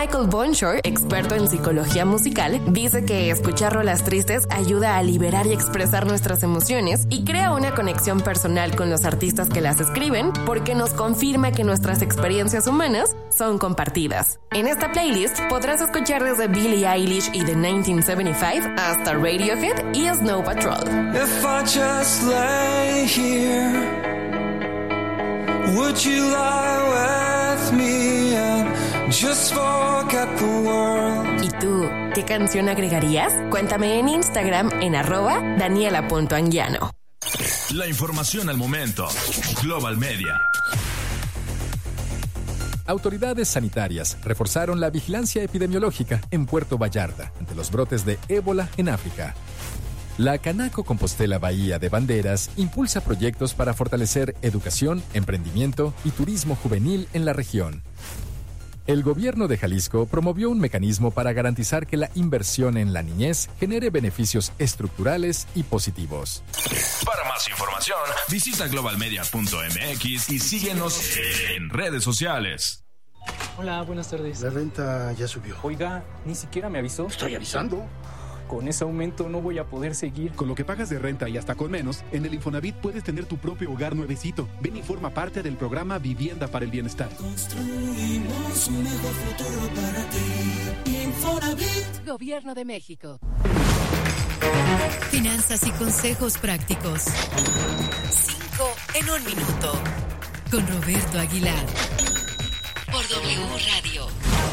Michael Bonshore, experto en psicología musical, dice que escuchar rolas tristes ayuda a liberar y expresar nuestras emociones y crea una conexión personal con los artistas que las escriben, porque nos confirma que nuestras experiencias humanas son compartidas. En esta playlist podrás escuchar desde Billie Eilish y The 1975 hasta Radiohead y Snow Patrol. If I just lay here, would you lie with me and just forget the world? ¿Y tú, qué canción agregarías? Cuéntame en Instagram en @daniela.anguiano. La información al momento. Global Media. Autoridades sanitarias reforzaron la vigilancia epidemiológica en Puerto Vallarta ante los brotes de ébola en África. La Canaco Compostela Bahía de Banderas impulsa proyectos para fortalecer educación, emprendimiento y turismo juvenil en la región. El gobierno de Jalisco promovió un mecanismo para garantizar que la inversión en la niñez genere beneficios estructurales y positivos. Para más información, visita globalmedia.mx y síguenos en redes sociales. Hola, buenas tardes. La renta ya subió. Oiga, ni siquiera me avisó. Estoy avisando. Con ese aumento no voy a poder seguir. Con lo que pagas de renta y hasta con menos, en el Infonavit puedes tener tu propio hogar nuevecito. Ven y forma parte del programa Vivienda para el Bienestar. Construimos un mejor futuro para ti. Infonavit. Gobierno de México. Finanzas y consejos prácticos. 5 en 1 minuto. Con Roberto Aguilar. Por W Radio.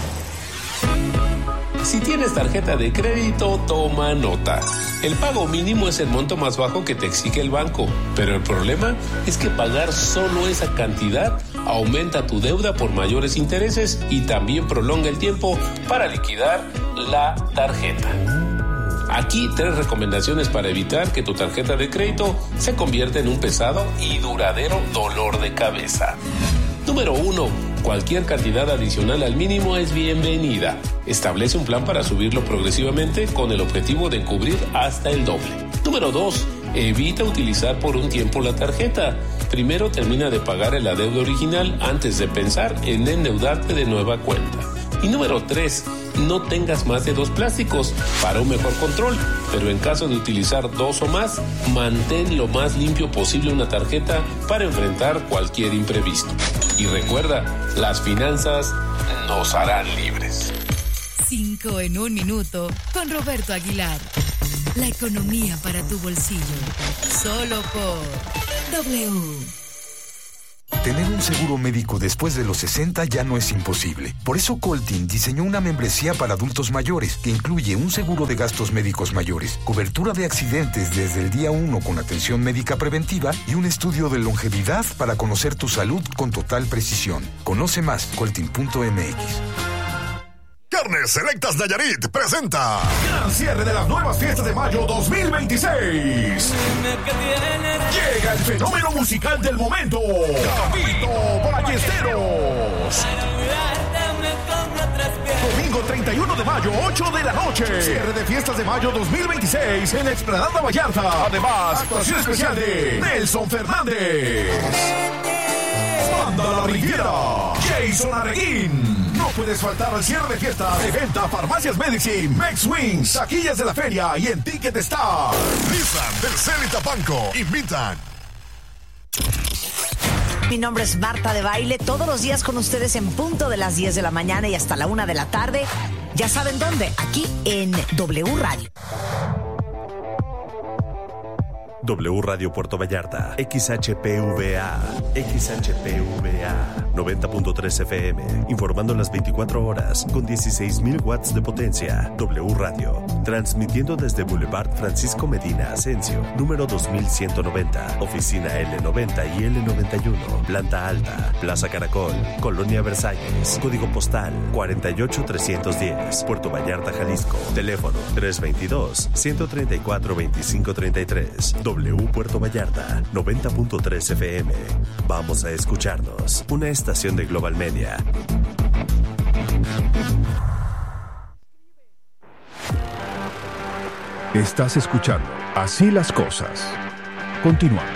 Si tienes tarjeta de crédito, toma nota. El pago mínimo es el monto más bajo que te exige el banco, pero el problema es que pagar solo esa cantidad aumenta tu deuda por mayores intereses y también prolonga el tiempo para liquidar la tarjeta. Aquí 3 recomendaciones para evitar que tu tarjeta de crédito se convierta en un pesado y duradero dolor de cabeza. Número 1. Cualquier cantidad adicional al mínimo es bienvenida. Establece un plan para subirlo progresivamente con el objetivo de cubrir hasta el doble. Número 2. Evita utilizar por un tiempo la tarjeta. Primero termina de pagar el adeudo original antes de pensar en endeudarte de nueva cuenta. Y número 3. No tengas más de 2 plásticos para un mejor control, pero en caso de utilizar 2 o más, mantén lo más limpio posible una tarjeta para enfrentar cualquier imprevisto. Y recuerda, las finanzas nos harán libres. 5 en 1 minuto con Roberto Aguilar. La economía para tu bolsillo. Solo por W. Tener un seguro médico después de los 60 ya no es imposible. Por eso Coltin diseñó una membresía para adultos mayores que incluye un seguro de gastos médicos mayores, cobertura de accidentes desde el día 1 con atención médica preventiva y un estudio de longevidad para conocer tu salud con total precisión. Conoce más, coltin.mx. Carnes Selectas Nayarit presenta gran cierre de las nuevas fiestas de mayo 2026. Llega el fenómeno musical del momento, Gabito Ballesteros. Domingo 31 de mayo, 8 de la noche. Cierre de fiestas de mayo 2026 en Explanada Vallarta. Además, actuación especial de Nelson Fernández. Banda La Riviera, Jason Arreguín. No puedes faltar al cierre de fiestas de Venta Farmacias Medicine, Mex Wings, taquillas de la feria y en Ticket Star. Nissan, Telcel y Tapanco invitan. Mi nombre es Marta de Baile, todos los días con ustedes en punto de las 10 de la mañana y hasta la 1 de la tarde. Ya saben dónde, aquí en W Radio. W Radio Puerto Vallarta, XHPVA, 90.3 FM, informando las 24 horas con 16,000 watts de potencia. W Radio, transmitiendo desde Boulevard Francisco Medina Asensio, número 2190, oficina L90 y L91, planta alta, Plaza Caracol, Colonia Versalles, código postal 48310, Puerto Vallarta, Jalisco, teléfono 322-134-2533. W Puerto Vallarta, 90.3 FM. Vamos a escucharnos. Una estación de Global Media. Estás escuchando Así las Cosas. Continuamos.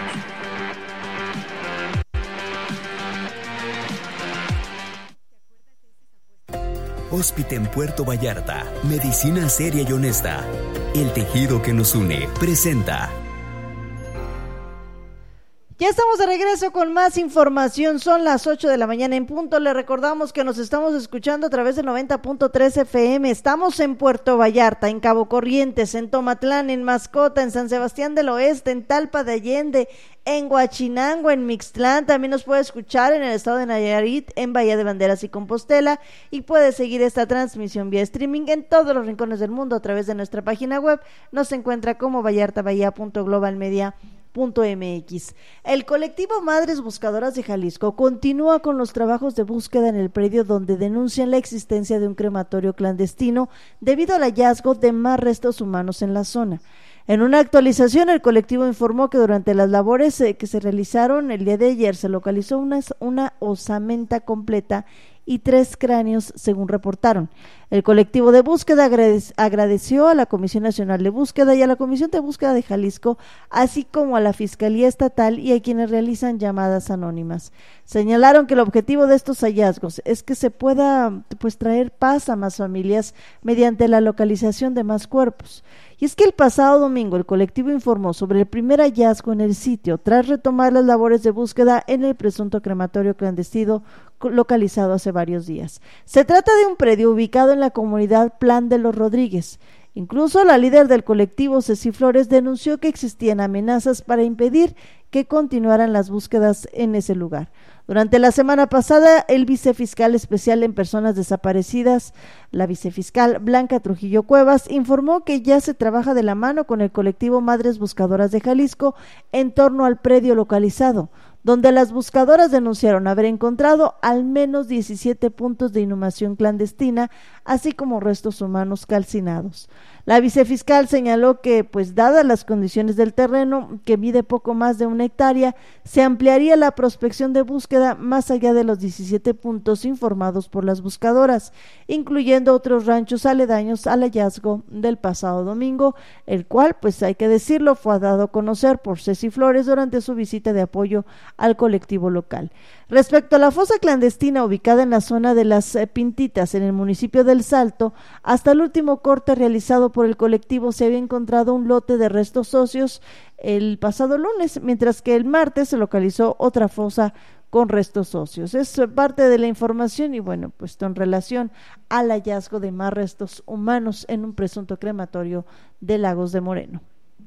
Hóspite en Puerto Vallarta. Medicina seria y honesta. El tejido que nos une presenta. Ya estamos de regreso con más información. Son las 8 de la mañana en punto. Le recordamos que nos estamos escuchando a través del 90.3 FM. Estamos en Puerto Vallarta, en Cabo Corrientes, en Tomatlán, en Mascota, en San Sebastián del Oeste, en Talpa de Allende, en Huachinango, en Mixtlán. También nos puede escuchar en el estado de Nayarit, en Bahía de Banderas y Compostela, y puede seguir esta transmisión vía streaming en todos los rincones del mundo a través de nuestra página web. Nos encuentra como vallartabahía.globalmedia.mx. El colectivo Madres Buscadoras de Jalisco continúa con los trabajos de búsqueda en el predio donde denuncian la existencia de un crematorio clandestino debido al hallazgo de más restos humanos en la zona. En una actualización, el colectivo informó que durante las labores que se realizaron el día de ayer se localizó una osamenta completa y 3 cráneos, según reportaron. El colectivo de búsqueda agradeció a la Comisión Nacional de Búsqueda y a la Comisión de Búsqueda de Jalisco, así como a la Fiscalía Estatal y a quienes realizan llamadas anónimas. Señalaron que el objetivo de estos hallazgos es que se pueda traer paz a más familias mediante la localización de más cuerpos. Y es que el pasado domingo el colectivo informó sobre el primer hallazgo en el sitio tras retomar las labores de búsqueda en el presunto crematorio clandestino localizado hace varios días. Se trata de un predio ubicado en la comunidad Plan de los Rodríguez. Incluso la líder del colectivo, Ceci Flores, denunció que existían amenazas para impedir que continuaran las búsquedas en ese lugar. Durante la semana pasada, el vicefiscal especial en personas desaparecidas, la vicefiscal Blanca Trujillo Cuevas, informó que ya se trabaja de la mano con el colectivo Madres Buscadoras de Jalisco en torno al predio localizado, donde las buscadoras denunciaron haber encontrado al menos 17 puntos de inhumación clandestina, así como restos humanos calcinados. La vicefiscal señaló que, dadas las condiciones del terreno, que mide poco más de 1 hectárea, se ampliaría la prospección de búsqueda más allá de los 17 puntos informados por las buscadoras, incluyendo otros ranchos aledaños al hallazgo del pasado domingo, el cual, hay que decirlo, fue dado a conocer por Ceci Flores durante su visita de apoyo al colectivo local. Respecto a la fosa clandestina ubicada en la zona de las Pintitas, en el municipio del Salto, hasta el último corte realizado por el colectivo se había encontrado un lote de restos óseos el pasado lunes, mientras que el martes se localizó otra fosa con restos óseos. Es parte de la información y en relación al hallazgo de más restos humanos en un presunto crematorio de Lagos de Moreno.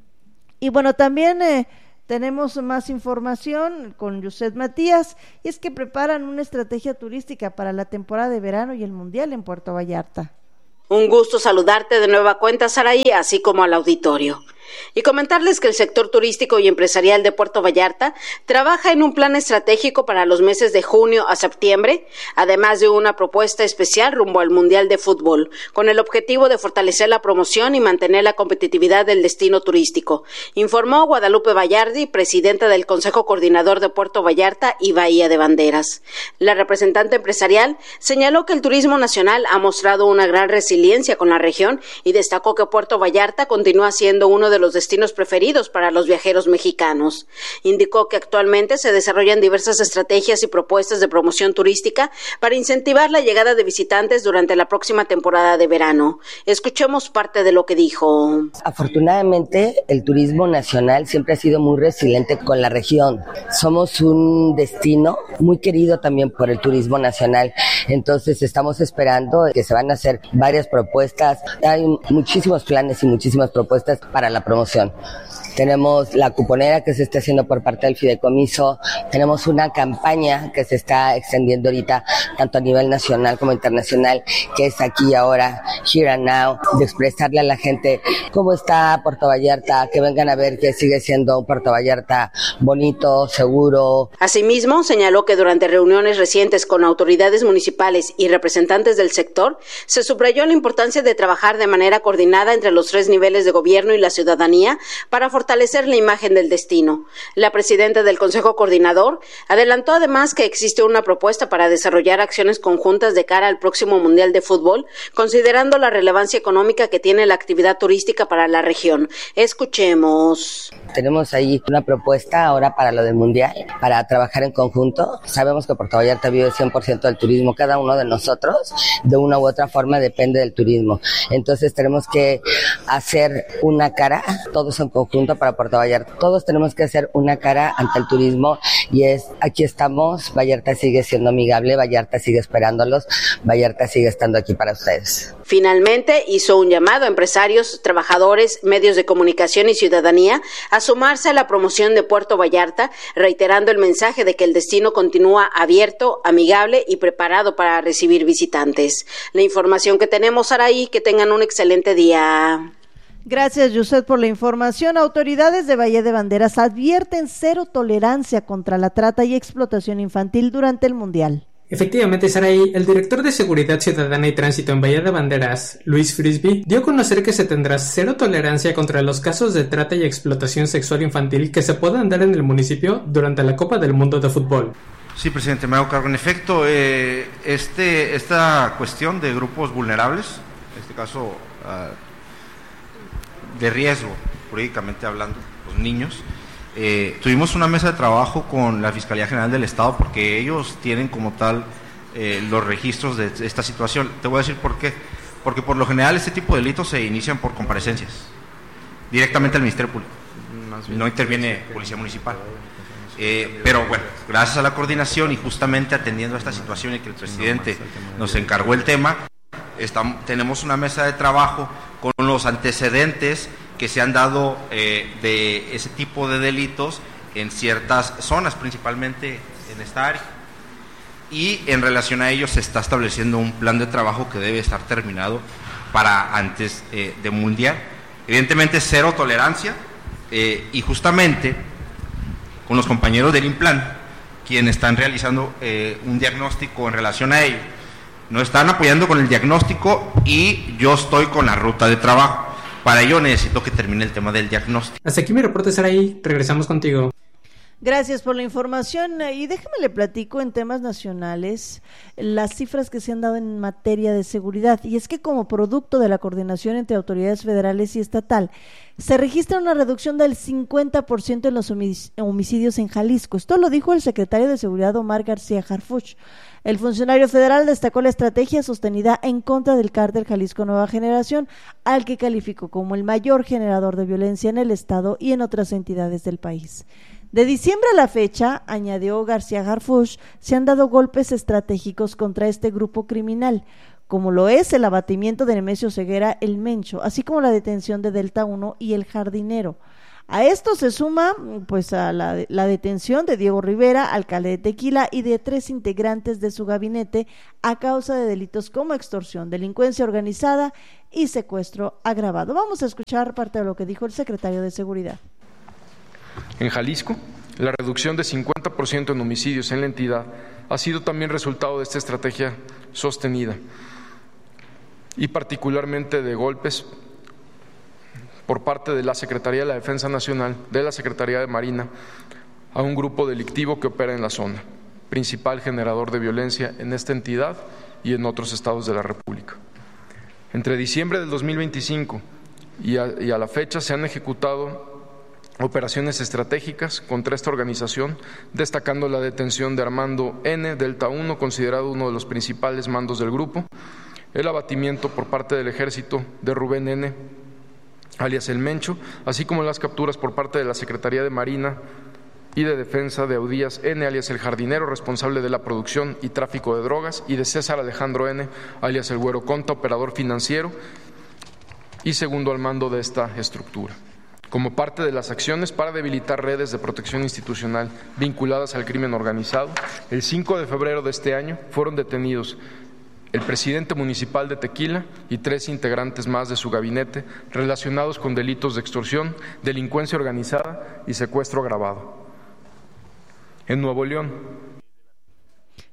Y también tenemos más información con Yuset Matías, y es que preparan una estrategia turística para la temporada de verano y el Mundial en Puerto Vallarta. Un gusto saludarte de nueva cuenta, Saraí, así como al auditorio. Y comentarles que el sector turístico y empresarial de Puerto Vallarta trabaja en un plan estratégico para los meses de junio a septiembre, además de una propuesta especial rumbo al Mundial de Fútbol, con el objetivo de fortalecer la promoción y mantener la competitividad del destino turístico, informó Guadalupe Vallardi, presidenta del Consejo Coordinador de Puerto Vallarta y Bahía de Banderas. La representante empresarial señaló que el turismo nacional ha mostrado una gran resiliencia con la región y destacó que Puerto Vallarta continúa siendo uno de los destinos preferidos para los viajeros mexicanos. Indicó que actualmente se desarrollan diversas estrategias y propuestas de promoción turística para incentivar la llegada de visitantes durante la próxima temporada de verano. Escuchemos parte de lo que dijo. Afortunadamente, el turismo nacional siempre ha sido muy resiliente con la región. Somos un destino muy querido también por el turismo nacional. Entonces, estamos esperando que se van a hacer varias propuestas. Hay muchísimos planes y muchísimas propuestas para la promoción. Tenemos la cuponera que se está haciendo por parte del fideicomiso, tenemos una campaña que se está extendiendo ahorita tanto a nivel nacional como internacional, que es aquí y ahora, here and now, de expresarle a la gente cómo está Puerto Vallarta, que vengan a ver que sigue siendo un Puerto Vallarta bonito, seguro. Asimismo, señaló que durante reuniones recientes con autoridades municipales y representantes del sector, se subrayó la importancia de trabajar de manera coordinada entre los 3 niveles de gobierno y la ciudadanía para fortalecer fortalecer la imagen del destino. La presidenta del Consejo Coordinador adelantó además que existe una propuesta para desarrollar acciones conjuntas de cara al próximo Mundial de Fútbol, considerando la relevancia económica que tiene la actividad turística para la región. Escuchemos. Tenemos ahí una propuesta ahora para lo del Mundial, para trabajar en conjunto. Sabemos que Puerto Vallarta vive 100% del turismo. Cada uno de nosotros, de una u otra forma, depende del turismo. Entonces tenemos que hacer una cara, todos en conjunto para Puerto Vallarta. Todos tenemos que hacer una cara ante el turismo y aquí estamos. Vallarta sigue siendo amigable, Vallarta sigue esperándolos, Vallarta sigue estando aquí para ustedes. Finalmente, hizo un llamado a empresarios, trabajadores, medios de comunicación y ciudadanía a sumarse a la promoción de Puerto Vallarta, reiterando el mensaje de que el destino continúa abierto, amigable y preparado para recibir visitantes. La información que tenemos, Saraí, que tengan un excelente día. Gracias, Yuset, por la información. Autoridades de Valle de Banderas advierten cero tolerancia contra la trata y explotación infantil durante el Mundial. Efectivamente, Saraí, el director de Seguridad Ciudadana y Tránsito en Bahía de Banderas, Luis Frisby, dio a conocer que se tendrá cero tolerancia contra los casos de trata y explotación sexual infantil que se puedan dar en el municipio durante la Copa del Mundo de Fútbol. Sí, presidente, me hago cargo. En efecto, esta cuestión de grupos vulnerables, en este caso de riesgo, jurídicamente hablando, los niños, tuvimos una mesa de trabajo con la Fiscalía General del Estado porque ellos tienen como tal los registros de esta situación. Te voy a decir por qué. Porque por lo general este tipo de delitos se inician por comparecencias directamente al Ministerio Público. No interviene Policía Municipal. Pero bueno, gracias a la coordinación y justamente atendiendo a esta situación y que el presidente nos encargó el tema, tenemos una mesa de trabajo con los antecedentes que se han dado de ese tipo de delitos en ciertas zonas, principalmente en esta área. Y en relación a ello se está estableciendo un plan de trabajo que debe estar terminado para antes de Mundial. Evidentemente cero tolerancia y justamente con los compañeros del INPLAN, quienes están realizando un diagnóstico en relación a ello, nos están apoyando con el diagnóstico y yo estoy con la ruta de trabajo. Para ello necesito que termine el tema del diagnóstico. Hasta aquí mi reporte, Saraí. Regresamos contigo. Gracias por la información y déjame le platico en temas nacionales las cifras que se han dado en materia de seguridad, y es que como producto de la coordinación entre autoridades federales y estatal se registra una reducción del 50% en los homicidios en Jalisco. Esto lo dijo el secretario de Seguridad Omar García Harfuch. El funcionario federal destacó la estrategia sostenida en contra del cártel Jalisco Nueva Generación, al que calificó como el mayor generador de violencia en el estado y en otras entidades del país. De diciembre a la fecha, añadió García Harfuch, se han dado golpes estratégicos contra este grupo criminal, como lo es el abatimiento de Nemesio Ceguera el Mencho, así como la detención de Delta 1 y el Jardinero. A esto se suma pues a la detención de Diego Rivera, alcalde de Tequila, y de 3 integrantes de su gabinete a causa de delitos como extorsión, delincuencia organizada y secuestro agravado. Vamos a escuchar parte de lo que dijo el secretario de Seguridad. En Jalisco, la reducción de 50% en homicidios en la entidad ha sido también resultado de esta estrategia sostenida y particularmente de golpes por parte de la Secretaría de la Defensa Nacional, de la Secretaría de Marina, a un grupo delictivo que opera en la zona, principal generador de violencia en esta entidad y en otros estados de la República. Entre diciembre del 2025 y a la fecha se han ejecutado operaciones estratégicas contra esta organización, destacando la detención de Armando N., Delta 1, considerado uno de los principales mandos del grupo, el abatimiento por parte del Ejército de Rubén N., alias El Mencho, así como las capturas por parte de la Secretaría de Marina y de Defensa de Eudías N., alias El Jardinero, responsable de la producción y tráfico de drogas, y de César Alejandro N., alias El Güero Conta, operador financiero y segundo al mando de esta estructura. Como parte de las acciones para debilitar redes de protección institucional vinculadas al crimen organizado, el 5 de febrero de este año fueron detenidos el presidente municipal de Tequila y 3 integrantes más de su gabinete relacionados con delitos de extorsión, delincuencia organizada y secuestro agravado. En Nuevo León.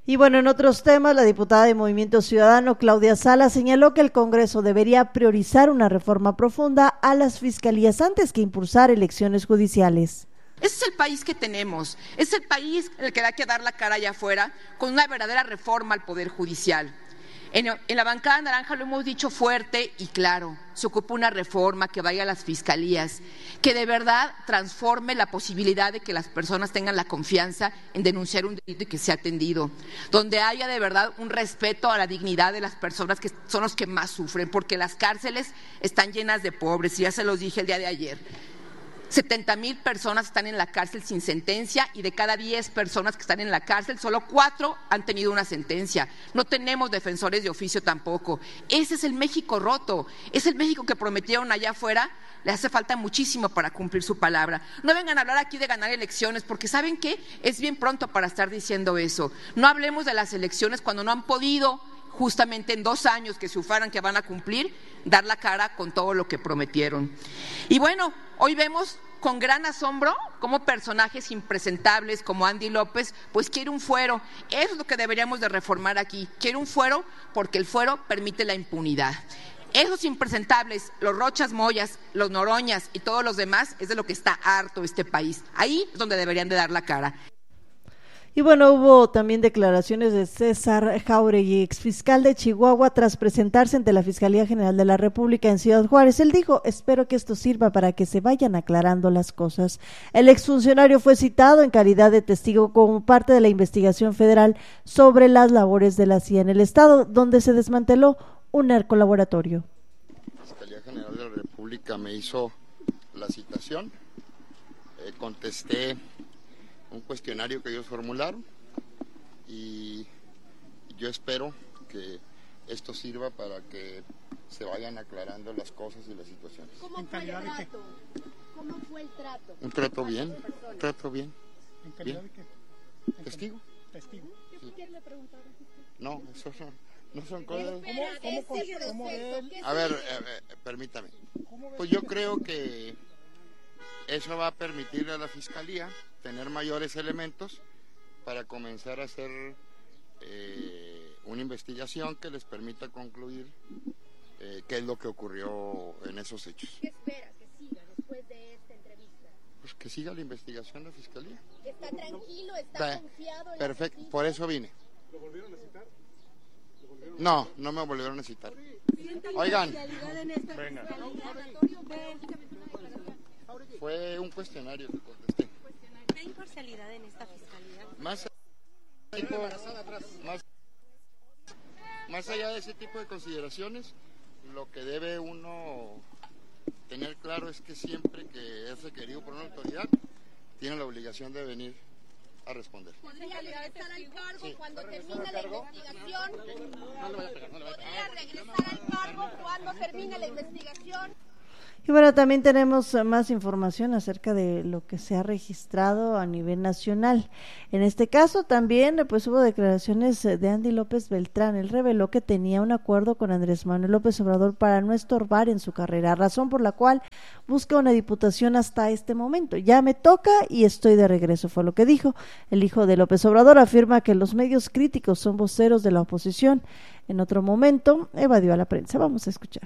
Y bueno, en otros temas, la diputada de Movimiento Ciudadano, Claudia Salas, señaló que el Congreso debería priorizar una reforma profunda a las fiscalías antes que impulsar elecciones judiciales. Ese es el país que tenemos, es el país en el que hay que dar la cara allá afuera con una verdadera reforma al Poder Judicial. En la bancada naranja lo hemos dicho fuerte y claro, se ocupa una reforma que vaya a las fiscalías, que de verdad transforme la posibilidad de que las personas tengan la confianza en denunciar un delito y que sea atendido, donde haya de verdad un respeto a la dignidad de las personas que son los que más sufren, porque las cárceles están llenas de pobres, y ya se los dije el día de ayer. 70,000 personas están en la cárcel sin sentencia y de cada 10 personas que están en la cárcel, solo 4 han tenido una sentencia. No tenemos defensores de oficio tampoco. Ese es el México roto, es el México que prometieron allá afuera. Le hace falta muchísimo para cumplir su palabra. No vengan a hablar aquí de ganar elecciones, porque ¿saben qué? Es bien pronto para estar diciendo eso. No hablemos de las elecciones cuando no han podido, justamente en 2 años que se ufaran que van a cumplir, dar la cara con todo lo que prometieron. Y bueno, hoy vemos con gran asombro cómo personajes impresentables como Andy López pues quiere un fuero. Eso es lo que deberíamos de reformar aquí. Quiere un fuero porque el fuero permite la impunidad. Esos impresentables, los Rochas Moyas, los Noroñas y todos los demás, es de lo que está harto este país. Ahí es donde deberían de dar la cara. Y bueno, hubo también declaraciones de César Jauregui, exfiscal de Chihuahua, tras presentarse ante la Fiscalía General de la República en Ciudad Juárez. Él dijo: espero que esto sirva para que se vayan aclarando las cosas. El exfuncionario fue citado en calidad de testigo como parte de la investigación federal sobre las labores de la CIA en el estado, donde se desmanteló un narcolaboratorio. La Fiscalía General de la República me hizo la citación, contesté un cuestionario que ellos formularon y yo espero que esto sirva para que se vayan aclarando las cosas y las situaciones. ¿Cómo fue el trato? ¿Cómo fue el trato? Un trato bien, un trato bien. ¿En calidad bien. de qué? ¿Testigo? ¿Testigo? ¿Qué le preguntaron? No, eso no son cosas. ¿Cómo él? A ver, permítame. Pues yo creo que eso va a permitirle a la Fiscalía tener mayores elementos para comenzar a hacer una investigación que les permita concluir qué es lo que ocurrió en esos hechos. ¿Qué espera que siga después de esta entrevista? Pues que siga la investigación de la Fiscalía. ¿Está tranquilo? ¿Está confiado? Perfecto, por eso vine. ¿Lo volvieron a citar? No, no me volvieron a citar. Oigan. Venga. Fue un cuestionario que contesté. ¿Hay imparcialidad en esta fiscalía? Más allá de ese tipo de consideraciones, lo que debe uno tener claro es que siempre que es requerido por una autoridad, tiene la obligación de venir a responder. ¿Podría regresar al cargo cuando termine la investigación? ¿Podría regresar al cargo cuando termine la investigación? Y bueno, también tenemos más información acerca de lo que se ha registrado a nivel nacional. En este caso también pues hubo declaraciones de Andy López Beltrán. Él reveló que tenía un acuerdo con Andrés Manuel López Obrador para no estorbar en su carrera, razón por la cual busca una diputación hasta este momento. Ya me toca y estoy de regreso, fue lo que dijo. El hijo de López Obrador afirma que los medios críticos son voceros de la oposición. En otro momento evadió a la prensa. Vamos a escuchar.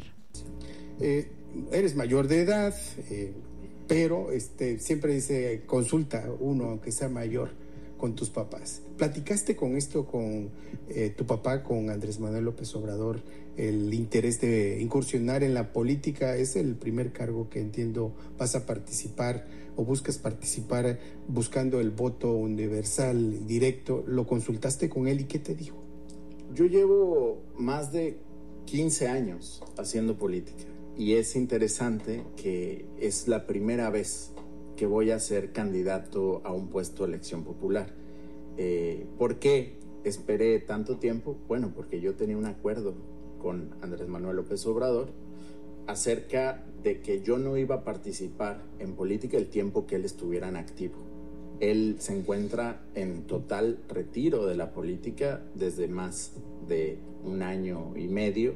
Eres mayor de edad, pero siempre dice consulta uno, aunque sea mayor, con tus papás. ¿Platicaste con esto con tu papá, con Andrés Manuel López Obrador, el interés de incursionar en la política? Es el primer cargo que entiendo vas a participar o buscas participar buscando el voto universal directo. ¿Lo consultaste con él y qué te dijo? Yo llevo más de 15 años haciendo política. Y es interesante que es la primera vez que voy a ser candidato a un puesto de elección popular. ¿Por qué esperé tanto tiempo? Bueno, porque yo tenía un acuerdo con Andrés Manuel López Obrador acerca de que yo no iba a participar en política el tiempo que él estuviera en activo. Él se encuentra en total retiro de la política desde más de 1 año y medio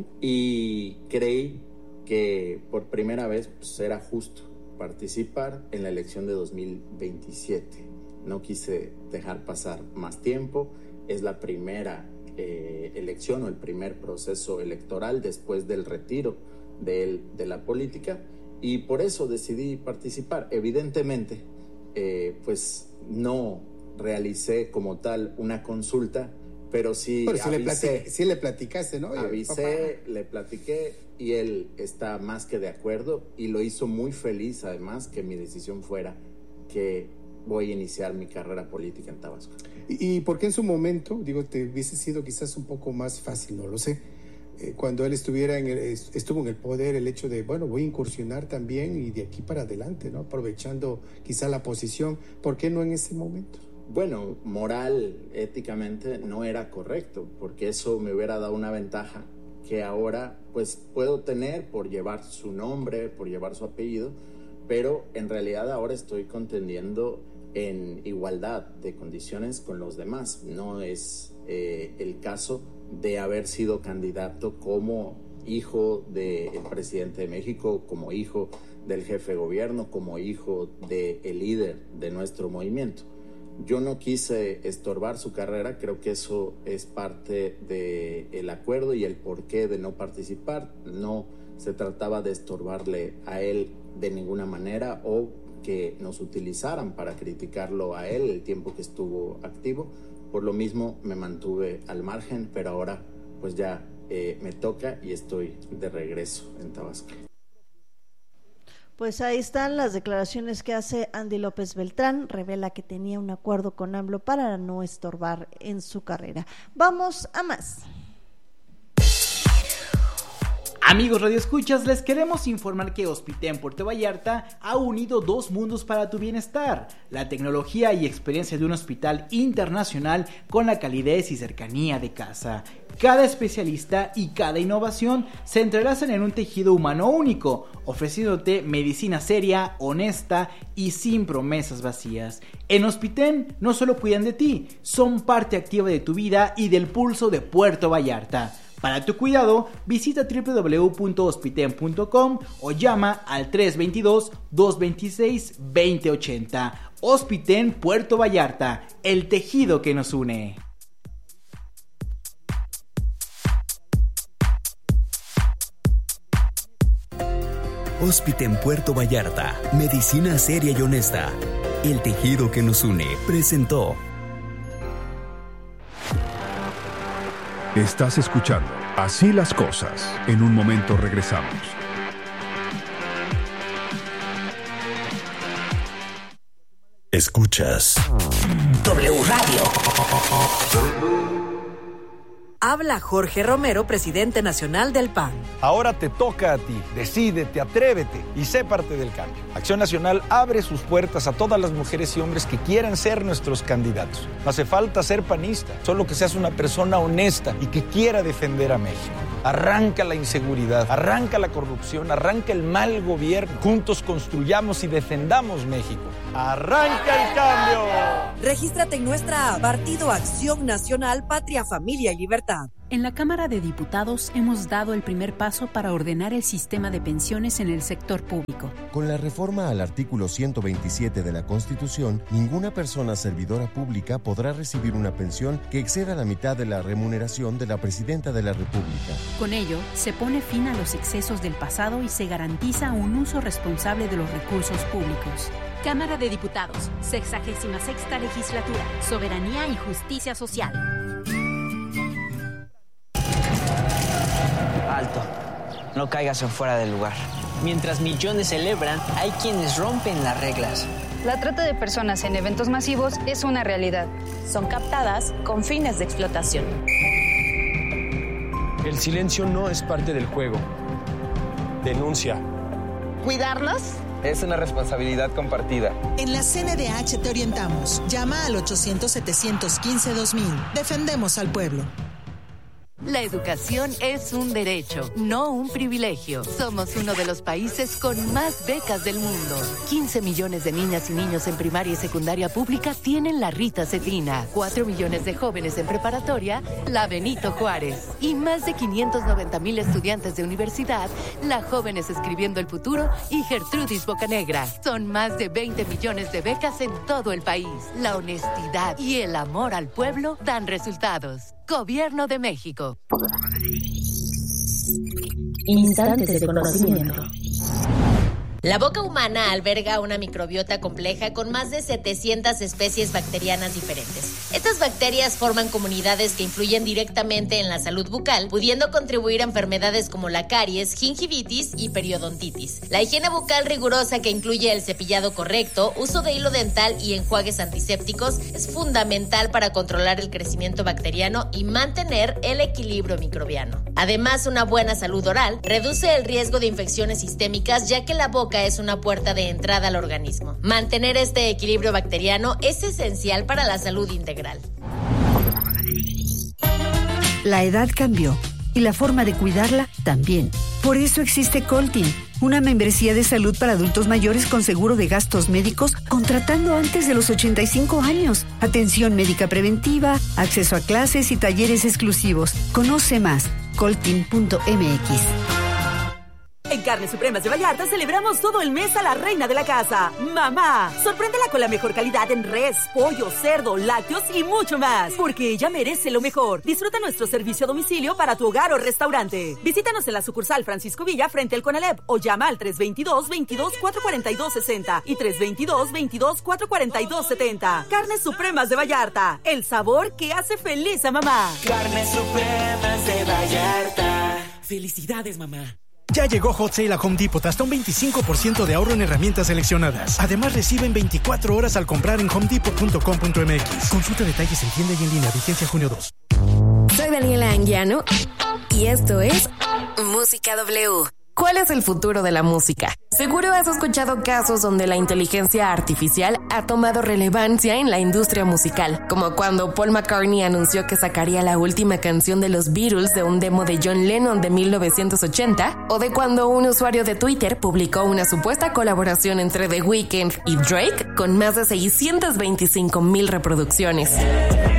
y creí que por primera vez pues, era justo participar en la elección de 2027. No quise dejar pasar más tiempo. es la primera elección o el primer proceso electoral después del retiro de él de la política, y por eso decidí participar. Evidentemente, pues no realicé como tal una consulta, pero sí avisé. Sí le platicaste, ¿no? Avisé, le platiqué y él está más que de acuerdo y lo hizo muy feliz, además, que mi decisión fuera que voy a iniciar mi carrera política en Tabasco. ¿Y por qué en su momento, te hubiese sido quizás un poco más fácil, no lo sé, cuando él estuvo en el poder, el hecho de, bueno, voy a incursionar también y de aquí para adelante, ¿no? Aprovechando quizá la posición, ¿por qué no en ese momento? Bueno, moral, éticamente no era correcto, porque eso me hubiera dado una ventaja que ahora pues puedo tener por llevar su nombre, por llevar su apellido, pero en realidad ahora estoy contendiendo en igualdad de condiciones con los demás. No es el caso de haber sido candidato como hijo del presidente de México, como hijo del jefe de gobierno, como hijo del líder de nuestro movimiento. Yo no quise estorbar su carrera, creo que eso es parte del acuerdo y el porqué de no participar. No se trataba de estorbarle a él de ninguna manera o que nos utilizaran para criticarlo a él el tiempo que estuvo activo. Por lo mismo me mantuve al margen, pero ahora pues ya me toca y estoy de regreso en Tabasco. Pues ahí están las declaraciones que hace Andy López Beltrán. Revela que tenía un acuerdo con AMLO para no estorbar en su carrera. Vamos a más. Amigos radioescuchas, les queremos informar que Hospitén Puerto Vallarta ha unido dos mundos para tu bienestar: la tecnología y experiencia de un hospital internacional con la calidez y cercanía de casa. Cada especialista y cada innovación se entrelazan en un tejido humano único, ofreciéndote medicina seria, honesta y sin promesas vacías. En Hospitén no solo cuidan de ti, son parte activa de tu vida y del pulso de Puerto Vallarta. Para tu cuidado, visita www.hospiten.com o llama al 322-226-2080. Hospitén Puerto Vallarta, el tejido que nos une. Hospitén Puerto Vallarta, medicina seria y honesta. El tejido que nos une presentó. Estás escuchando Así las Cosas. En un momento regresamos. Escuchas W Radio. Habla Jorge Romero, presidente nacional del PAN. Ahora te toca a ti. Decídete, atrévete y sé parte del cambio. Acción Nacional abre sus puertas a todas las mujeres y hombres que quieran ser nuestros candidatos. No hace falta ser panista, solo que seas una persona honesta y que quiera defender a México. Arranca la inseguridad, arranca la corrupción, arranca el mal gobierno. Juntos construyamos y defendamos México. ¡Arranca el cambio! Regístrate en nuestra app Partido Acción Nacional, Patria, Familia y Libertad. En la Cámara de Diputados hemos dado el primer paso para ordenar el sistema de pensiones en el sector público. Con la reforma al artículo 127 de la Constitución, ninguna persona servidora pública podrá recibir una pensión que exceda la mitad de la remuneración de la Presidenta de la República. Con ello, se pone fin a los excesos del pasado y se garantiza un uso responsable de los recursos públicos. Cámara de Diputados, 66ª Legislatura, Soberanía y Justicia Social. Alto, no caigas en fuera del lugar. Mientras millones celebran, hay quienes rompen las reglas. La trata de personas en eventos masivos es una realidad. Son captadas con fines de explotación. El silencio no es parte del juego. Denuncia. ¿Cuidarnos? Es una responsabilidad compartida. En la CNDH te orientamos. Llama al 800-715-2000. Defendemos al pueblo. La educación es un derecho, no un privilegio. Somos uno de los países con más becas del mundo. 15 millones de niñas y niños en primaria y secundaria pública tienen la Rita Cetina. 4 millones de jóvenes en preparatoria, la Benito Juárez. Y más de 590,000 estudiantes de universidad, la Jóvenes Escribiendo el Futuro y Gertrudis Bocanegra. Son más de 20 millones de becas en todo el país. La honestidad y el amor al pueblo dan resultados. Gobierno de México. Instantes de conocimiento. La boca humana alberga una microbiota compleja con más de 700 especies bacterianas diferentes. Estas bacterias forman comunidades que influyen directamente en la salud bucal, pudiendo contribuir a enfermedades como la caries, gingivitis y periodontitis. La higiene bucal rigurosa, que incluye el cepillado correcto, uso de hilo dental y enjuagues antisépticos, es fundamental para controlar el crecimiento bacteriano y mantener el equilibrio microbiano. Además, una buena salud oral reduce el riesgo de infecciones sistémicas, ya que la boca es una puerta de entrada al organismo. Mantener este equilibrio bacteriano es esencial para la salud integral. La edad cambió y la forma de cuidarla también. Por eso existe Coltin, una membresía de salud para adultos mayores con seguro de gastos médicos contratando antes de los 85 años. Atención médica preventiva, acceso a clases y talleres exclusivos. Conoce más, coltin.mx. En Carnes Supremas de Vallarta celebramos todo el mes a la reina de la casa, mamá. Sorpréndela con la mejor calidad en res, pollo, cerdo, lácteos y mucho más, porque ella merece lo mejor. Disfruta nuestro servicio a domicilio para tu hogar o restaurante. Visítanos en la sucursal Francisco Villa frente al Conalep o llama al 322-22-442-60 y 322-22-442-70. Carnes Supremas de Vallarta, el sabor que hace feliz a mamá. Carnes Supremas de Vallarta. Felicidades, mamá. Ya llegó Hot Sale a Home Depot, hasta un 25% de ahorro en herramientas seleccionadas. Además, reciben 24 horas al comprar en homedepot.com.mx. Consulta detalles en tienda y en línea. Vigencia junio 2. Soy Daniela Anguiano y esto es Música W. ¿Cuál es el futuro de la música? Seguro has escuchado casos donde la inteligencia artificial ha tomado relevancia en la industria musical, como cuando Paul McCartney anunció que sacaría la última canción de los Beatles de un demo de John Lennon de 1980, o de cuando un usuario de Twitter publicó una supuesta colaboración entre The Weeknd y Drake con más de 625,000 reproducciones.